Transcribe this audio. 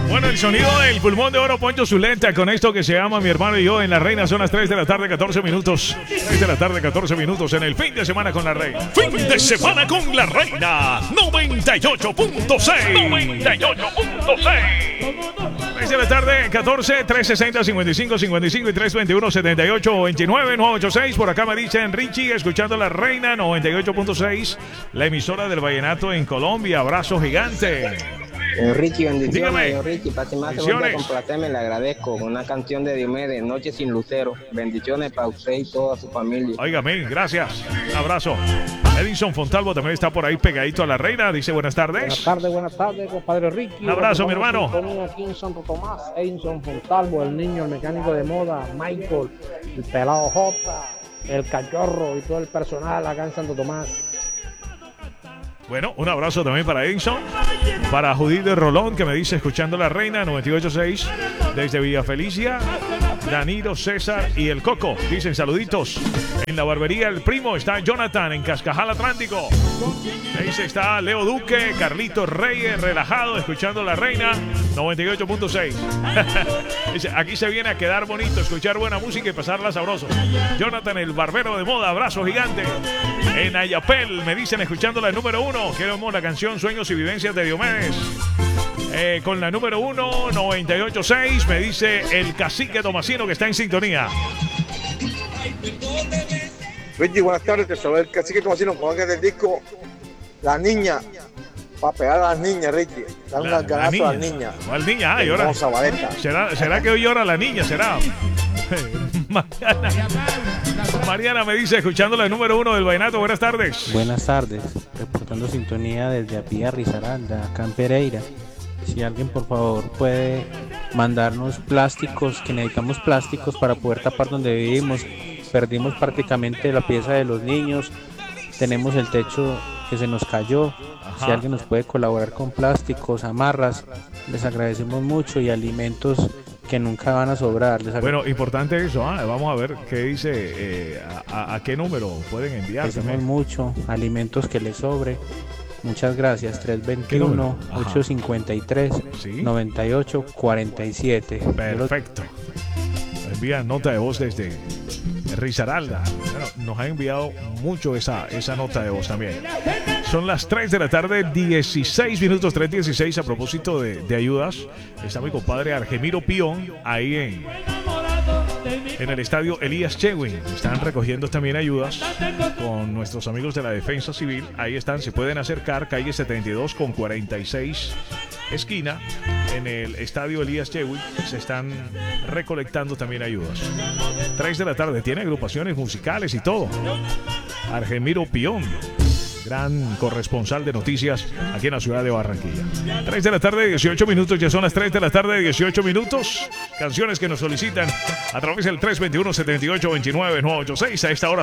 Bueno, el sonido del pulmón de oro, Poncho Zuleta, con esto que se llama Mi Hermano y Yo en La Reina. Son las 3 de la tarde, 14 minutos. 3 de la tarde, 14 minutos en el fin de semana con La Reina. Fin de semana con La Reina. 98.6. 98.6. 6 de la tarde, 14, 360, 55, 55 y 321, 78, 29, 986. Por acá me dicen Richie, escuchando La Reina 98.6, la emisora del vallenato en Colombia. Abrazo gigante. Richie, bendiciones. Dígame. Richie, para más de complacerme, le agradezco una canción de Diomedes, Noche sin Lucero. Bendiciones para usted y toda su familia. Óigame, gracias. Un abrazo. Edison Fontalvo también está por ahí pegadito a La Reina. Dice buenas tardes. Buenas tardes, compadre Ricky. Un abrazo, mi hermano. Aquí en Santo Tomás, Edison Fontalvo, el niño, el mecánico de moda, Michael, el pelado J, el cachorro y todo el personal acá en Santo Tomás. Bueno, un abrazo también para Edison, para Judith de Rolón, que me dice escuchando La Reina 98.6 desde Villa Felicia, Danilo, César y el Coco. Dicen saluditos. En la barbería El Primo está Jonathan en Cascajal Atlántico. Me dice está Leo Duque, Carlitos Reyes, relajado, escuchando La Reina 98.6. Dice, aquí se viene a quedar bonito, escuchar buena música y pasarla sabroso. Jonathan, el barbero de moda, abrazo gigante. En Ayapel me dicen escuchando la número 1. Queremos la canción Sueños y Vivencias de Diomedes. Con la número 1, 98.6, me dice el cacique Tomasino que está en sintonía. Richie, buenas tardes, te saluda el cacique Tomasino, pongan del disco La Niña, para pegar a las niñas, Richie. Dar un ganazo a las niñas. ¿Cuál niña? Ay, ahora. ¿Será que hoy llora la niña? ¿Será? Mariana me dice, escuchando la número 1 del vallenato, buenas tardes. Buenas tardes, reportando sintonía desde Apía Risaralda, acá en Pereira. Si alguien por favor puede mandarnos plásticos, que necesitamos plásticos para poder tapar donde vivimos. Perdimos prácticamente la pieza de los niños, tenemos el techo que se nos cayó. Ajá. Si alguien nos puede colaborar con plásticos, amarras, les agradecemos mucho, y alimentos que nunca van a sobrar. Bueno, importante eso, vamos a ver qué dice, a qué número pueden enviar. Agradecemos mucho, alimentos que les sobre. Muchas gracias, 321-853-9847. Perfecto. Envían nota de voz desde Risaralda. Bueno, nos ha enviado mucho esa nota de voz también. Son las 3 de la tarde, 16 minutos, 3:16. A propósito de ayudas, está mi compadre Argemiro Pion ahí en el estadio Elías Chewin. Están recogiendo también ayudas con nuestros amigos de la Defensa Civil. Ahí están, se pueden acercar, calle 72 con 46 esquina, en el estadio Elías Chewin. Se están recolectando también ayudas. 3 de la tarde, tiene agrupaciones musicales y todo. Argemiro Pion, gran corresponsal de noticias aquí en la ciudad de Barranquilla. 3 de la tarde, 18 minutos. Ya son las 3 de la tarde, 18 minutos. Canciones que nos solicitan a través del 321-7829-986. A esta hora